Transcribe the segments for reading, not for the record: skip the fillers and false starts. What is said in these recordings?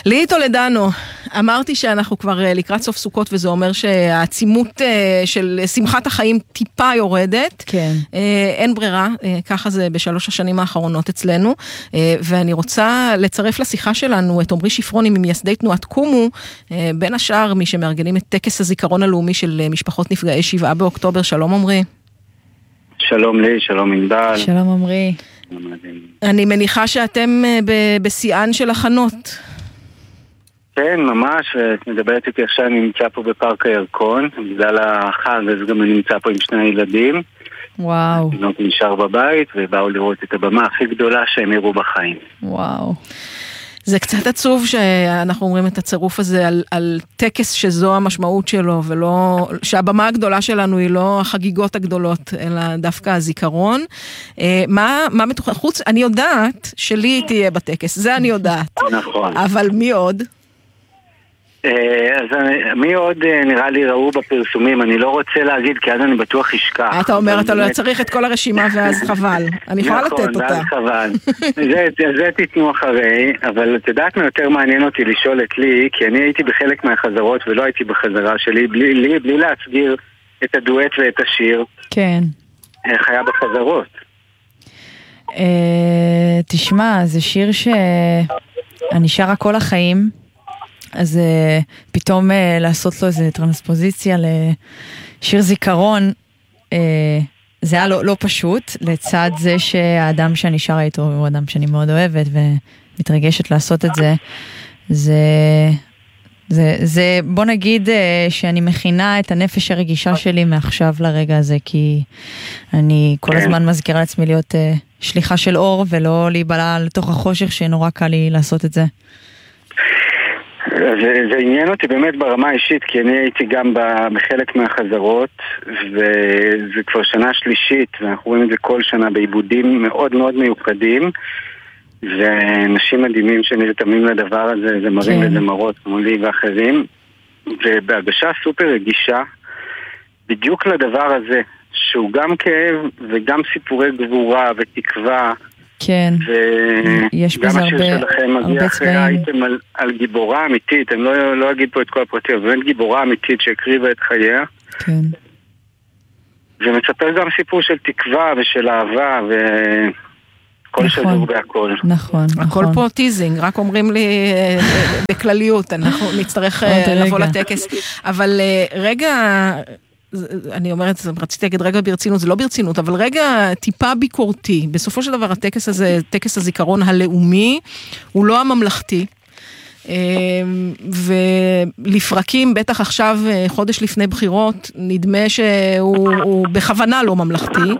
לי טולדנו, אמרתי שאנחנו כבר לקראת סוף סוכות, וזה אומר שהעצימות של שמחת החיים טיפה יורדת. כן. אין ברירה, ככה זה בשלוש השנים האחרונות אצלנו, ואני רוצה לצרף לשיחה שלנו את עומרי שפרוני ממייסדי תנועת קומו, בין השאר מי שמארגנים את טקס הזיכרון הלאומי של משפחות נפגעי 7 באוקטובר. שלום עומרי. שלום לי, שלום ענבל. שלום עומרי. אני מניחה שאתם בשיאן של הכנות. כן, ממש, ואת מדברת איתי עכשיו, אני נמצא פה בפארק הירקון, בגלל החג, אז גם אני נמצא פה עם שני ילדים. וואו. התינוק נשאר בבית, ובאו לראות את הבמה הכי גדולה שהם יראו בחיים. וואו. זה קצת עצוב שאנחנו אומרים את הצירוף הזה על טקס שזו המשמעות שלו, ולא, שהבמה הגדולה שלנו היא לא החגיגות הגדולות, אלא דווקא הזיכרון. מה חוץ, אני יודעת שלי תהיה בטקס, זה אני יודעת. נכון. אבל מי עוד? אז מי עוד נראה לי ראו בפרסומים, אני לא רוצה להגיד כי אז אני בטוח אשכח. אתה אומר, אתה לא צריך את כל הרשימה ואז חבל, אני יכולה לתת אותה. נכון, חבל. זה תיתנו אחרי, אבל את יודעת מה יותר מעניין אותי לשאול את לי, כי אני הייתי בחלק מהחזרות ולא הייתי בחזרה שלי, בלי להסגיר את הדואט ואת השיר. כן. איך היה בחזרות? תשמע, זה שיר שאני שרה כל החיים, אז פתאום לעשות לו איזו טרנספוזיציה לשיר זיכרון, זה היה לא פשוט, לצד זה שהאדם שאני שרה איתו הוא אדם שאני מאוד אוהבת ומתרגשת לעשות את זה בוא נגיד שאני מכינה את הנפש הרגישה שלי מעכשיו לרגע הזה, כי אני כל הזמן מזכירה לעצמי להיות שליחה של אור ולא להיבלה לתוך החושך שנורא קל לי לעשות את זה. זה עניין אותי באמת ברמה האישית, כי אני הייתי גם בחלק מהחזרות, וזה כבר שנה שלישית, ואנחנו רואים את זה כל שנה בעיבודים מאוד מאוד מיוחדים, ואנשים מדהימים שנרתמים לדבר הזה, זה מראים לזה מראות כמו לי ואחרים, ובהגשה סופר רגישה, בדיוק לדבר הזה, שהוא גם כאב וגם סיפורי גבורה ותקווה, כן, יש בזה הרבה צבעים. הייתם על גיבורה אמיתית, אני לא אגיד פה את כל הפרטים, אבל באמת גיבורה אמיתית שהקריבה את חייה. כן. ומצפר גם סיפור של תקווה ושל אהבה וכל שזור בהכל. נכון. הכל פה טיזינג, רק אומרים לי בכלליות, אנחנו נצטרך לבוא לטקס. אבל רגע, אני אומרת, רציתי להגיד רגע ברצינות, זה לא ברצינות, אבל רגע טיפה ביקורתי. בסופו של דבר הטקס הזה, טקס הזיכרון הלאומי, הוא לא הממלכתי, ולפרקים, בטח עכשיו חודש לפני בחירות, נדמה שהוא בכוונה לא ממלכתי,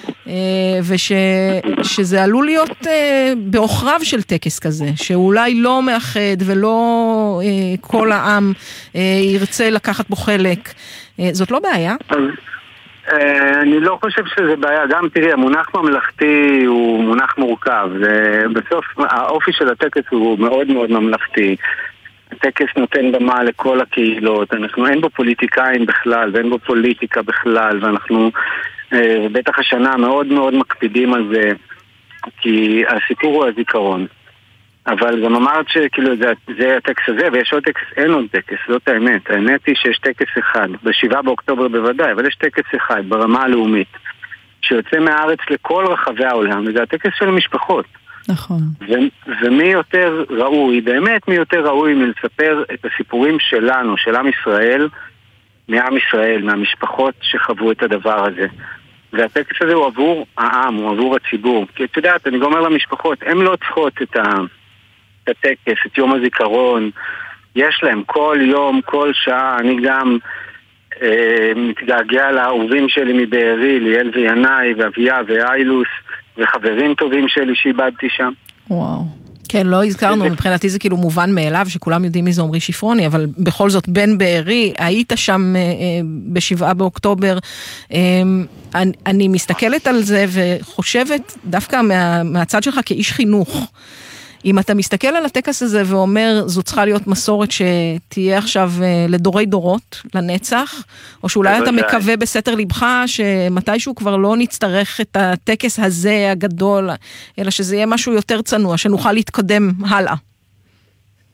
ושזה עלול להיות באוכריו של טקס כזה, שאולי לא מאחד ולא כל העם ירצה לקחת בו חלק. זאת לא בעיה? אני לא חושב שזה בעיה. גם תראי, המונח ממלכתי הוא מונח מורכב. בסוף האופי של הטקס הוא מאוד מאוד ממלכתי. הטקס נותן במה לכל הקהילות. אין בו פוליטיקאים בכלל ואין בו פוליטיקה בכלל, ואנחנו בטח השנה מאוד מאוד מקפידים על זה, כי הסיפור הוא הזיכרון. אבל גם אמרת שכאילו זה הטקס הזה, ויש עוד טקס, אין עוד טקס, זאת האמת. האמת היא שיש טקס אחד, ב7 באוקטובר בוודאי, אבל יש טקס אחד ברמה הלאומית, שיוצא מהארץ לכל רחבי העולם, וזה הטקס של המשפחות. נכון. ומי יותר ראוי, באמת מי יותר ראוי מלספר את הסיפורים שלנו, של עם ישראל, מעם ישראל, מהמשפחות שחוו את הדבר הזה. והטקס הזה הוא עבור העם, הוא עבור הציבור. כי את יודעת, אני אומר למשפחות, הם לא צריכות את הטקס, את יום הזיכרון, יש להם כל יום, כל שעה. אני גם מתגעגע לאהובים שלי מבארי, ליאל וינאי ואביה ואיילוס וחברים טובים שלי שאיבדתי שם. וואו. כן, לא הזכרנו, מבחינתי זה כאילו מובן מאליו, שכולם יודעים מי זה עומרי שפרוני, אבל בכל זאת בן בארי, היית שם ב7 באוקטובר, אני מסתכלת על זה וחושבת דווקא מהצד שלך כאיש חינוך, אם אתה מסתכל על הטקס הזה ואומר, זו צריכה להיות מסורת שתהיה עכשיו לדורי דורות, לנצח, או שאולי אתה מקווה בסתר לבך שמתישהו כבר לא נצטרך את הטקס הזה הגדול, אלא שזה יהיה משהו יותר צנוע, שנוכל להתקדם הלאה.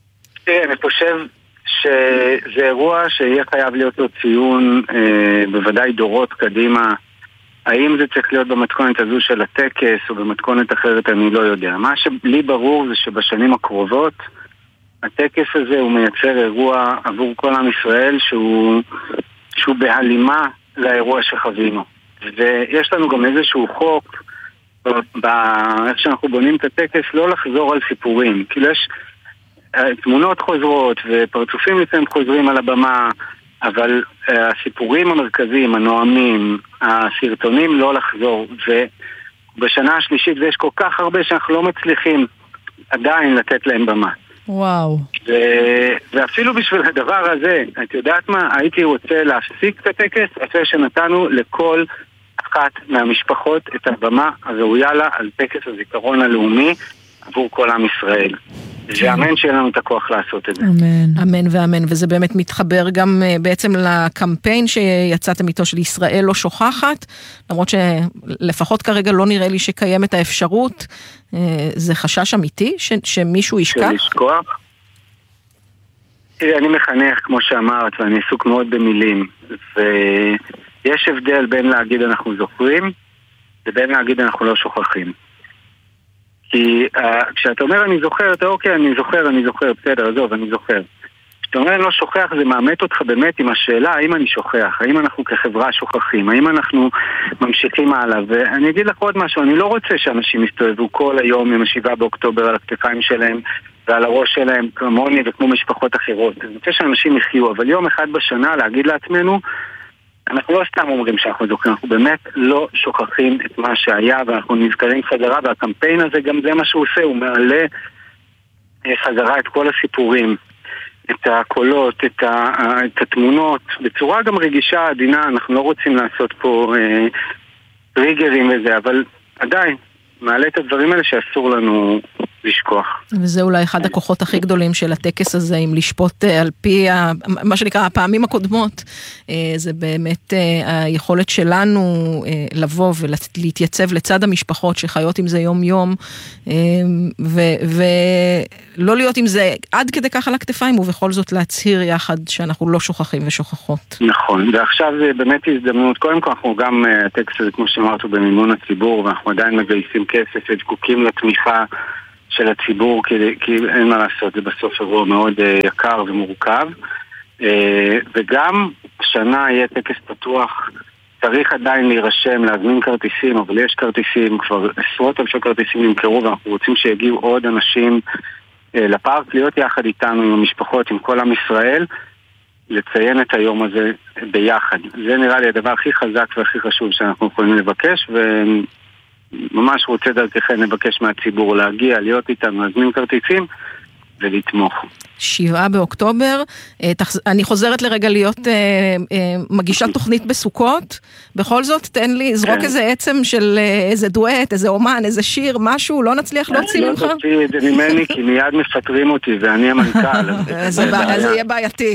אני חושב שזה אירוע שיהיה חייב להיות לו ציון, בוודאי דורות קדימה. האם זה צריך להיות במתכונת הזו של הטקס או במתכונת אחרת, אני לא יודע. מה שלי ברור זה שבשנים הקרובות הטקס הזה הוא מייצר אירוע עבור כל עם ישראל שהוא בהלימה לאירוע שחווינו. ויש לנו גם איזשהו חוק איך שאנחנו בונים את הטקס לא לחזור על סיפורים. כאילו יש תמונות חוזרות ופרצופים לפעמים חוזרים על הבמה, אבל הסיפורים המרכזיים, הנועמים, הסרטונים לא לחזור. ובשנה השלישית ויש כל כך הרבה שאנחנו לא מצליחים עדיין לתת להם במה. וואו. ואפילו בשביל הדבר הזה, את יודעת מה? הייתי רוצה להפסיק את הטקס אחרי שנתנו לכל אחת מהמשפחות את הבמה הראויה לה על טקס הזיכרון הלאומי עבור כל עם ישראל. ואמן שיהיה לנו את הכוח לעשות את זה. אמן. אמן ואמן, וזה באמת מתחבר גם בעצם לקמפיין שיצאתם איתו של ישראל לא שוכחת, למרות שלפחות כרגע לא נראה לי שקיימת האפשרות. זה חשש אמיתי שמישהו ישכח? לשכוח? אני מחנך כמו שאמרת, ואני עסוק מאוד במילים, ויש הבדל בין להגיד אנחנו זוכרים, ובין להגיד אנחנו לא שוכחים. כי כשאתה אומר אני זוכר, אתה אוקיי, אני זוכר, בסדר, עזוב, אני זוכר. כשאתה אומר אני לא שוכח, זה מאמת אותך באמת עם השאלה, האם אני שוכח, האם אנחנו כחברה שוכחים, האם אנחנו ממשיכים הלאה. ואני אגיד לך עוד משהו, אני לא רוצה שאנשים יסתובבו כל היום עם 7 באוקטובר על הכתפיים שלהם ועל הראש שלהם כמוני וכמו משפחות אחרות. אני רוצה שאנשים יחיו, אבל יום אחד בשנה להגיד לעצמנו, אנחנו לא סתם אומרים שאנחנו זוכרים, אנחנו באמת לא שוכחים את מה שהיה ואנחנו נזכרים חזרה, והקמפיין הזה גם זה מה שהוא עושה, הוא מעלה חזרה את כל הסיפורים, את הקולות, את התמונות, בצורה גם רגישה, עדינה. אנחנו לא רוצים לעשות פה טריגרים וזה, אבל עדיין מעלה את הדברים האלה שאסור לנו לשכוח. וזה אולי אחד הכוחות הכי גדולים של הטקס הזה, אם לשפוט על פי מה שנקרא הפעמים הקודמות, זה באמת היכולת שלנו לבוא ולהתייצב לצד המשפחות שחיות עם זה יום יום, ולא להיות עם זה עד כדי כך על הכתפיים, ובכל זאת להצהיר יחד שאנחנו לא שוכחים ושוכחות. נכון, ועכשיו זה באמת הזדמנות, קודם כל אנחנו גם, הטקס הזה כמו שאמרנו במימון הציבור, ואנחנו עדיין מגייסים כסף וזקוקים לתמיכה של הציבור, כי אין מה לעשות, זה בסוף אירוע מאוד יקר ומורכב. וגם שנה יהיה טקס פתוח, צריך עדיין להירשם, להזמין כרטיסים, אבל יש כרטיסים, כבר עשרות אלפי כרטיסים נמכרו, ואנחנו רוצים שיגיעו עוד אנשים לפארק, להיות יחד איתנו, עם המשפחות, עם כל עם ישראל, לציין את היום הזה ביחד. זה נראה לי הדבר הכי חזק והכי חשוב שאנחנו יכולים לבקש, ממש רוצה דרככם לבקש מהציבור להגיע, להיות איתנו, להזמין כרטיסים ולתמוך. 7 באוקטובר, אני חוזרת לרגע להיות מגישת תוכנית בסוכות, בכל זאת תן לי, זרוק איזה עצם של איזה דואט, איזה אומן, איזה שיר, משהו, לא נצליח להוציא ממך? לא תוציא את זה ממני, כי מיד מפטרים אותי ואני המנכ"ל. זה יהיה בעייתי.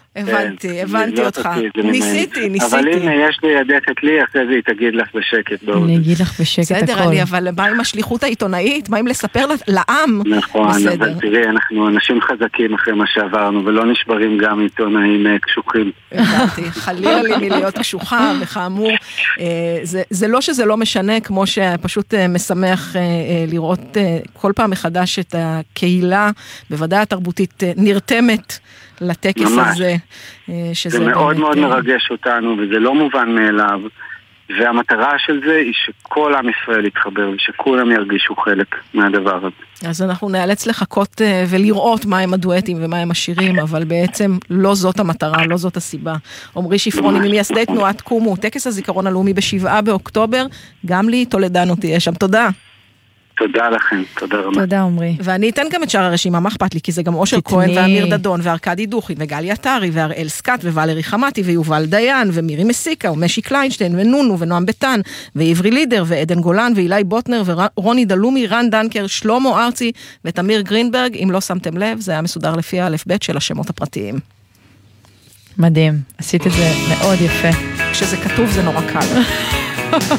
הבנתי אותך. ניסיתי. אבל הנה, יש לי ידעת לי, אחרי זה היא תגיד לך בשקט. אני אגיד לך בשקט הכל. בסדר, אבל מה עם השליחות העיתונאית? מה עם לספר לעם? נכון, אבל תראי, אנחנו אנשים חזקים אחרי מה שעברנו, ולא נשברים גם עיתונאים קשוחים. הבנתי, חלילה לי מלהיות קשוחה, וכאמור, זה לא שזה לא משנה, כמו שפשוט משמח לראות כל פעם מחדש את הקהילה, בוודאי התרבותית, נרתמת לטקס הזה. זה מאוד מאוד מרגש אותנו, וזה לא מובן מאליו, והמטרה של זה היא שכל עם ישראל יתחבר, ושכולם ירגישו חלק מהדבר הזה. אז אנחנו נאלץ לחכות ולראות מהם הדואטים ומהם השירים, אבל בעצם לא זאת המטרה, לא זאת הסיבה. עמרי שפרוני, ממייסדי תנועת קומו, טקס הזיכרון הלאומי ב7 באוקטובר, גם לי תולדנו תהיה שם. תודה. תודה לכם, תודה רבה. תודה עמרי. ואני אתן גם את שאר הרשימה, מה אכפת לי? כי זה גם אושר כהן ואמיר דדון וארקדי דוכין וגלי עטרי והראל סקאט וואלרי חמתי ויובל דיין ומירי מסיקה ומשי קליינשטיין ונונו ונועם ביטן ועברי לידר ועדן גולן ואילי בוטנר ורוני דלומי, רן דנקר, שלמה ארצי ותמיר גרינברג. אם לא שמתם לב, זה היה מסודר לפי האלף בית של השמות הפרטיים. מדהים, עשית את זה מאוד יפה. כשזה כתוב זה נורא קל.